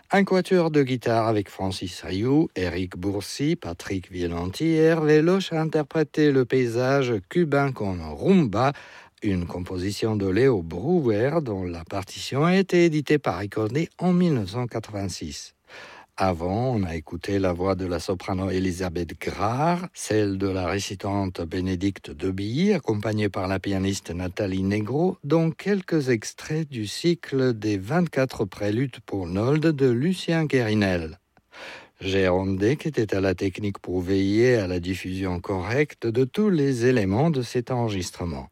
Un quatuor de guitare avec Francis Rioux, Éric Bourcy, Patrick Violenti et Hervé Loche a interprété le paysage cubain con rumba, une composition de Léo Brouwer dont la partition a été éditée par Ricordi en 1986. Avant, on a écouté la voix de la soprano Elisabeth Grard, celle de la récitante Bénédicte Debilly, accompagnée par la pianiste Nathalie Negro, dont quelques extraits du cycle des 24 préludes pour Nolde de Lucien Guérinel. Jérôme Deck était à la technique pour veiller à la diffusion correcte de tous les éléments de cet enregistrement.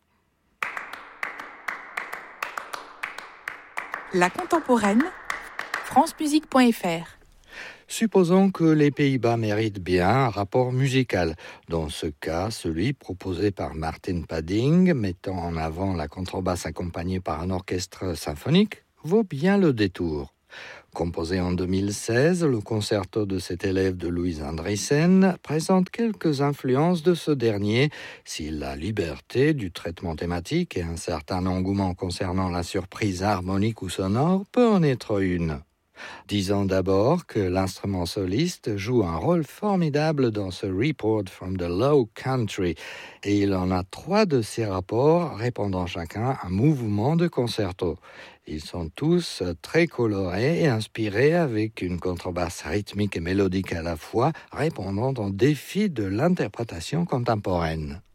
La contemporaine, francemusique.fr. Supposons que les Pays-Bas méritent bien un rapport musical. Dans ce cas, celui proposé par Martin Padding, mettant en avant la contrebasse accompagnée par un orchestre symphonique, vaut bien le détour. Composé en 2016, le concerto de cet élève de Louise Andriessen présente quelques influences de ce dernier, si la liberté du traitement thématique et un certain engouement concernant la surprise harmonique ou sonore peut en être une. Disons d'abord que l'instrument soliste joue un rôle formidable dans ce Report from the Low Country et il en a 3 de ces rapports répondant chacun à un mouvement de concerto. Ils sont tous très colorés et inspirés avec une contrebasse rythmique et mélodique à la fois, répondant aux défis de l'interprétation contemporaine.